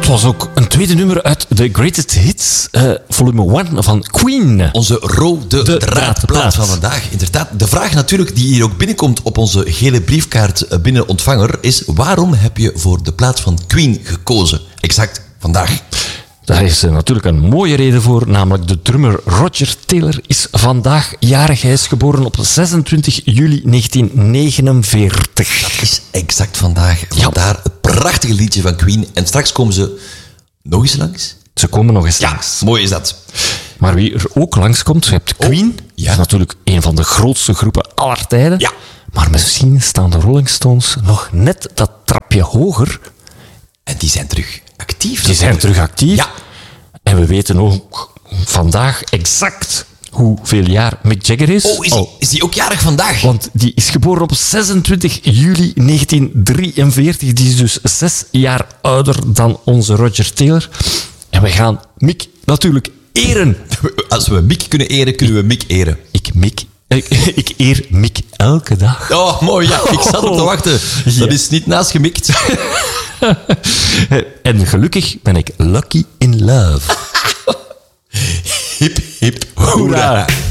Het was ook een tweede nummer uit de Greatest Hits, volume 1 van Queen. Onze rode draadplaat van vandaag. Inderdaad, de vraag natuurlijk die hier ook binnenkomt op onze gele briefkaart binnenontvanger is: waarom heb je voor de plaat van Queen gekozen? Exact vandaag. Daar is natuurlijk een mooie reden voor, namelijk de drummer Roger Taylor is vandaag jarig. Hij is geboren op 26 juli 1949. Dat is exact vandaag. Vandaar het prachtige liedje van Queen. En straks komen ze nog eens langs. Ze komen nog eens langs. Mooi is dat. Maar wie er ook langskomt, je hebt Queen. ja. Dat is natuurlijk een van de grootste groepen aller tijden. Ja. Maar misschien staan de Rolling Stones nog net dat trapje hoger. En die zijn terug actief. Die zijn terug actief. Ja. En we weten ook vandaag exact hoeveel jaar Mick Jagger is. Is die ook jarig vandaag? Want die is geboren op 26 juli 1943. Die is dus 6 jaar ouder dan onze Roger Taylor. En we gaan Mick natuurlijk eren. Als we Mick kunnen eren, kunnen we Mick eren. Ik eer Mick elke dag. Oh, mooi. Ja, ik zat op te wachten. Dat is niet naast gemikt. En gelukkig ben ik lucky in love. Hip, hip, hoera.